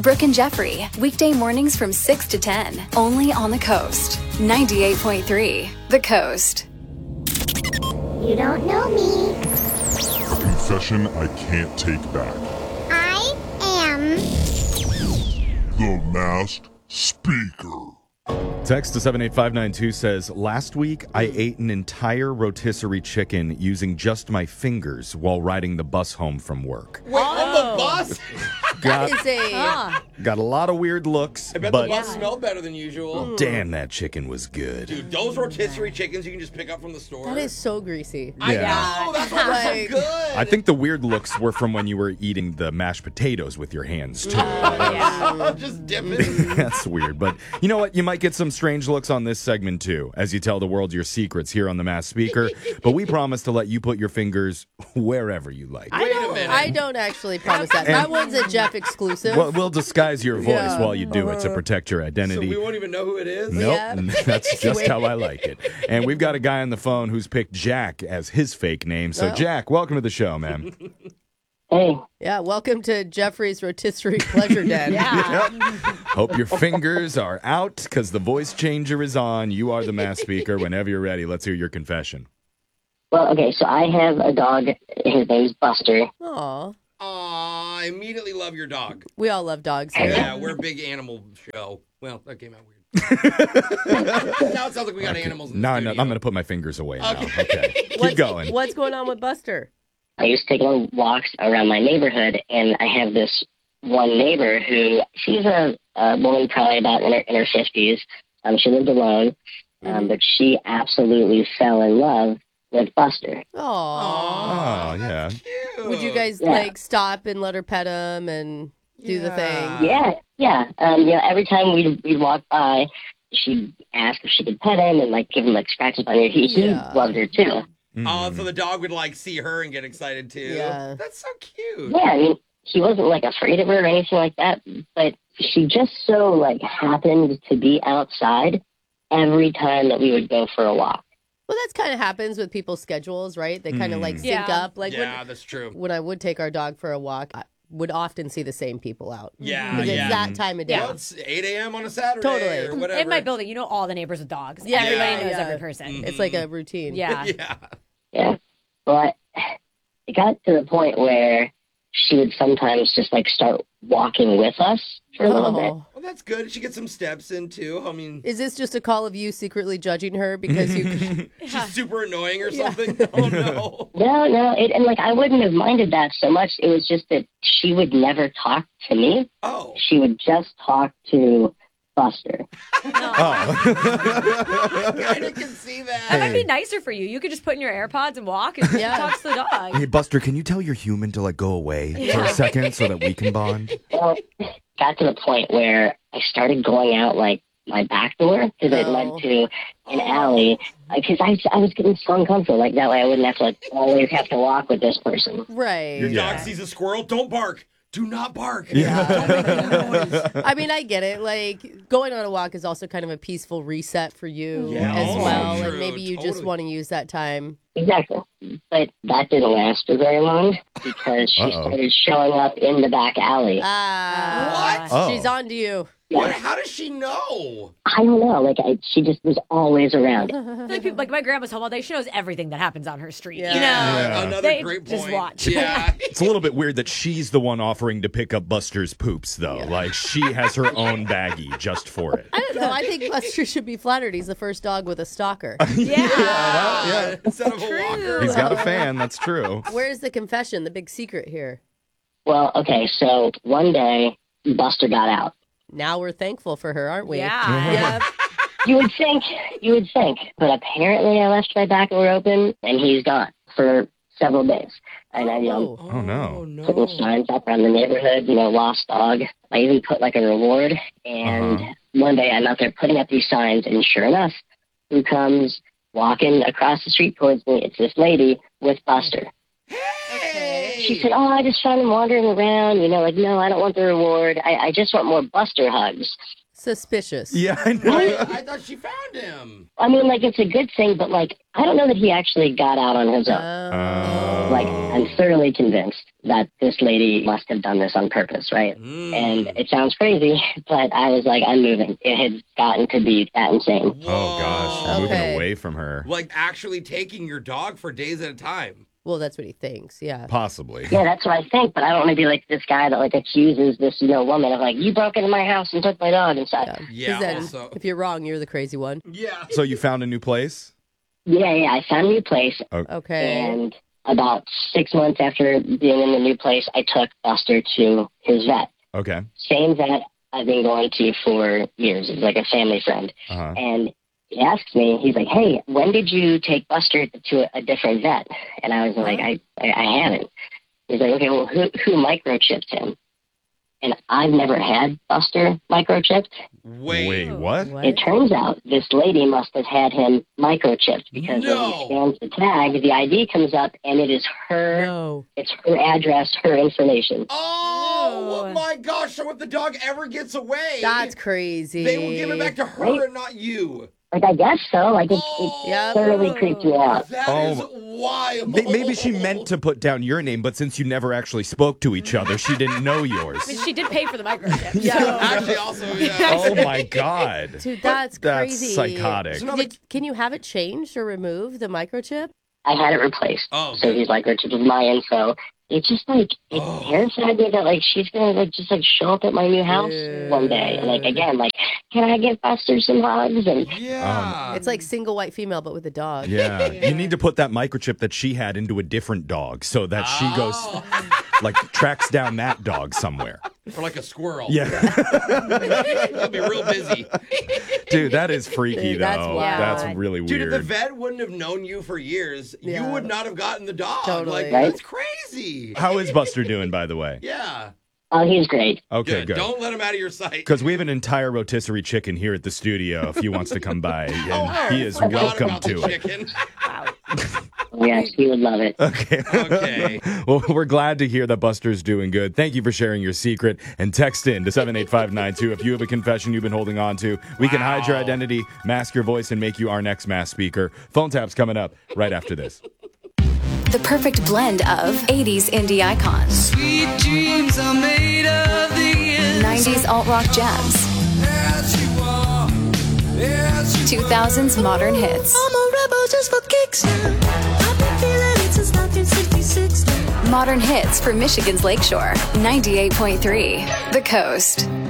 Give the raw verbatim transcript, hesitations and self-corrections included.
Brooke and Jeffrey, weekday mornings from six to ten, only on the Coast. ninety-eight point three, The Coast. You don't know me. A confession I can't take back. I am The Masked Speaker. Text to seven eight five nine two says, last week I ate an entire rotisserie chicken using just my fingers while riding the bus home from work. Wait, on the bus? Got, Is a uh, got a lot of weird looks, I bet but the bus smelled better than usual. damn, that chicken was good. Dude, those rotisserie chickens you can just pick up from the store. that is so greasy. I Yeah. know, that's why they're Like- so good. I think the weird looks were from when you were eating the mashed potatoes with your hands, too. just dipping. That's weird, but you know what? You might get some strange looks on this segment, too, as you tell the world your secrets here on the Masked Speaker, but we promise to let you put your fingers wherever you like. I Wait a don't. minute. I don't actually promise that. That one's a Jeff exclusive. Well, we'll disguise your voice Yeah. while you do it to protect your So identity. we won't even know who it is? Nope, Yeah. that's just how I like it. And we've got a guy on the phone who's picked Jack as his fake name. So, Oh. Jack, welcome to the show, man. Hey, yeah. Welcome to Jeffrey's rotisserie pleasure den. Yep. Hope your fingers are out because the voice changer is on. You are the Masked Speaker. Whenever you're ready, let's hear your confession. well, okay, so I have a dog. His name's Buster. Aw, Aw, I immediately love your dog. we all love dogs. Here. Yeah, we're a big animal show. Well, that came out weird. Now it sounds like we got animals in the No, no, studio. I'm going to put my fingers away now. Okay. Okay. Keep What's, going. What's going on with Buster? I used to take long walks around my neighborhood, and I have this one neighbor who, she's a, a woman probably about in her, in her fifties. Um, she lived alone, um, but she absolutely fell in love with Buster. Aw. Oh, yeah. Cute. Would you guys Yeah. like stop and let her pet him and do the Yeah. thing? Yeah, yeah. Um, you know, every time we'd, we'd walk by, she'd ask if she could pet him and, like, give him, like, scratches on her. He, he Yeah. loved her, too. Oh, so the dog would like see her and get excited too. Yeah. That's so cute. Yeah, I mean, he wasn't like afraid of her or anything like that, but she just so like happened to be outside every time that we would go for a walk. Well, that's kind of happens with people's schedules, right? They kind of like sync Yeah. up. Like yeah, that's true. when, when I would take our dog for a walk, I would often see the same people out. Yeah, Because yeah. it's that time of day. Well, it's eight a.m. on a Saturday Totally. or whatever. In my building, you know all the neighbors with dogs. Yeah, Everybody yeah, knows yeah. every person. Mm. It's like a routine. Yeah. Yeah. Yeah, but it got to the point where she would sometimes just like start walking with us for a little bit. Oh. Well, that's good. She gets some steps in too. I mean, Is this just a call of you secretly judging her because you? she's super annoying or something. Oh no. No, no, it, and like I wouldn't have minded that so much. It was just that she would never talk to me. Oh. She would just talk to Buster. Oh. I kind of can see That that. might be nicer for you. You could just put in your AirPods and walk and Yeah. talk to the dog. Hey, Buster, can you tell your human to like go away for Yeah. a second so that we can bond? Well, got to the point where I started going out like my back door because it Oh. led to an alley. Because I, I was getting so uncomfortable. Like that way, I wouldn't have to like always have to walk with this person. Right. Your Yeah. dog sees a squirrel, don't bark. Do not bark. Yeah. Don't make any noise. I mean, I get it. Like going on a walk is also kind of a peaceful reset for you Yeah, as also well. true, And maybe you just totally. want to use that time. Exactly. But that didn't last for very long because she Uh-oh. started showing up in the back alley. Ah, What? she's Oh. on to you. What? How does she know? I don't know. Like I, she just was always around. Like, people, like my grandma's home all day. She knows everything that happens on her street. Yeah. You know, Yeah. Another They great point. just watch. Yeah. It's a little bit weird that she's the one offering to pick up Buster's poops, though. Like, she has her own baggie just for it. I don't know. I think Buster should be flattered. He's the first dog with a stalker. yeah. yeah. Instead of a walker. He's got a fan, that's true. Where's the confession, the big secret here? Well, okay. So one day, Buster got out. Now we're thankful for her, aren't we? Yeah. Yeah. You would think, you would think, but apparently I left my back door open and he's gone for several days. And I, you know, Oh. Oh, no. putting signs up around the neighborhood, you know, lost dog. I even put like a reward. And Uh-huh. one day I'm out there putting up these signs, and sure enough, who comes walking across the street towards me? It's this lady with Buster. Hey. She said, "Oh, I just found him wandering around. You know, like, no, I don't want the reward. I, I just want more Buster hugs." Suspicious. Yeah, I know. I, I thought she found him. I mean, like, it's a good thing, but, like, I don't know that he actually got out on his own. Oh. Like, I'm thoroughly convinced that this lady must have done this on purpose, right? Mm. And it sounds crazy, but I was like, I'm moving. It had gotten to be that insane. Oh, gosh. Okay. Moving away from her. Like actually taking your dog for days at a time. Well, that's what he thinks. Yeah. Possibly. Yeah, that's what I think, but I don't want to be like this guy that, like, accuses this, you know, woman of, like, you broke into my house and took my dog and stuff. Yeah. 'Cause Yeah, then, also- if you're wrong, you're the crazy one. Yeah. So you found a new place? Yeah, yeah, I found a new place, Okay. and about six months after being in the new place, I took Buster to his vet. Okay. Same vet I've been going to for years. It's like a family friend. Uh-huh. And he asks me, he's like, hey, when did you take Buster to a, a different vet? And I was like, I, I, I haven't. He's like, okay, well, who, who microchipped him? And I've never had Buster microchipped. Wait. Wait, what? What? It turns out this lady must have had him microchipped because No. when he scans the tag, the I D comes up and it is her, No. it's her address, her information. Oh Ew. my gosh! So if the dog ever gets away, That's crazy. they will give it back to her Right. and not you. Like, I guess so. Like, it, Oh. it Yep. thoroughly creeped me out. That Oh. is wild. May- Maybe she meant to put down your name, but since you never actually spoke to each other, she didn't know yours. I mean, she did pay for the microchip. Yeah. so- Actually, also, yeah. Oh, my God. Dude, that's That's crazy. psychotic. So now Did- the- can you have it changed or removed, the microchip? I had it replaced. Oh, So he's like, Richard, with my info. It's just like, it Oh. terrified me that, like, she's going to, like, just, like, show up at my new house one day. And, like, again, like, can I give Buster some hugs? And Yeah. It's like single white female, but with a dog. Yeah. You need to put that microchip that she had into a different dog so that she goes, Oh. like, tracks down that dog somewhere. Or like a squirrel. Yeah. They'll be real busy. Dude, that is freaky, Dude, though. that's wild. That's really Dude, if weird. the vet wouldn't have known you for years, Yeah. you would not have gotten the dog. Totally. Like, Right? that's crazy. How is Buster doing, by the way? Yeah. oh, he's great. Okay, Good. good. Don't let him out of your sight. Because we have an entire rotisserie chicken here at the studio if he wants to come by, and he is Forgot welcome about the to it. chicken. Yes, he would love it. Okay. Okay. Well, we're glad to hear that Buster's doing good. Thank you for sharing your secret. And text in to seven eight five nine two if you have a confession you've been holding on to. We can hide your Wow. identity, mask your voice, and make you our next mass speaker. Phone taps coming up right after this. The perfect blend of eighties indie icons, Sweet dreams are made of these. nineties alt rock gems, As you are, as you two thousands modern hits, I'm a rebel just for kicks now. I've been feeling it since nineteen sixty-six now. modern hits for Michigan's Lakeshore. ninety-eight point three, The Coast.